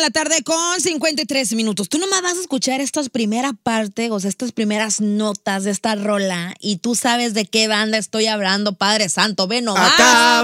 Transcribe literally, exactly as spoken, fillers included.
la tarde con cincuenta y tres minutos. Tú nomás vas a escuchar esta primera parte, o sea, estas primeras notas de esta rola y tú sabes de qué banda estoy hablando, Padre Santo, ve nomás. Acaba